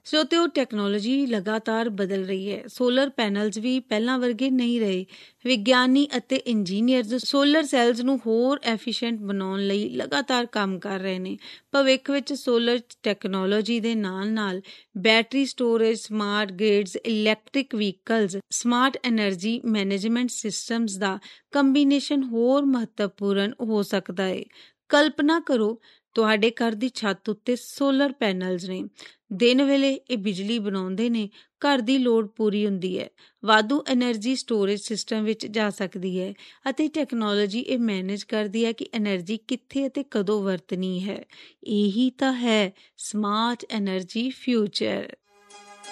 ਸੋ ਤੇ ਉਹ ਟੈਕਨੋਲੋਜੀ ਲਗਾਤਾਰ ਬਦਲ ਰਹੀ ਹੈ। ਸੋਲਰ ਪੈਨਲਸ ਵੀ ਪਹਿਲਾਂ ਵਰਗੇ ਨਹੀਂ ਰਹੇ। ਵਿਗਿਆਨੀ ਅਤੇ ਇੰਜੀਨੀਅਰਜ਼ ਸੋਲਰ ਸੈਲਜ਼ ਨੂੰ ਹੋਰ ਐਫੀਸ਼ੀਐਂਟ ਬਣਾਉਣ ਲਈ ਲਗਾਤਾਰ ਕੰਮ ਕਰ ਰਹੇ ਨੇ। ਭਵਿੱਖ ਵਿੱਚ ਸੋਲਰ ਟੈਕਨੋਲੋਜੀ ਦੇ ਨਾਲ battery storage, smart grids, electric vehicles, smart energy management systems ਦਾ ਕੰਬੀਨੇਸ਼ਨ ਹੋਰ ਮਹੱਤਵਪੂਰਨ ਹੋ ਸਕਦਾ ਹੈ। ਕਲਪਨਾ ਕਰੋ, ਤੁਹਾਡੇ ਘਰ ਦੀ ਛੱਤ ਉੱਤੇ ਸੋਲਰ ਪੈਨਲਸ ਨੇ। ਦਿਨ ਵੇਲੇ ਇਹ ਬਿਜਲੀ ਬਣਾਉਂਦੇ ਨੇ, ਘਰ ਦੀ ਲੋੜ ਪੂਰੀ ਹੁੰਦੀ ਹੈ, ਵਾਧੂ ਐਨਰਜੀ ਸਟੋਰੇਜ ਸਿਸਟਮ ਵਿੱਚ ਜਾ ਸਕਦੀ ਹੈ ਅਤੇ ਟੈਕਨੋਲੋਜੀ ਇਹ ਮੈਨੇਜ ਕਰਦੀ ਹੈ ਕਿ ਐਨਰਜੀ ਕਿੱਥੇ ਅਤੇ ਕਦੋਂ ਵਰਤਣੀ ਹੈ। ਇਹੀ ਤਾਂ ਹੈ ਸਮਾਰਟ ਐਨਰਜੀ ਫਿਊਚਰ।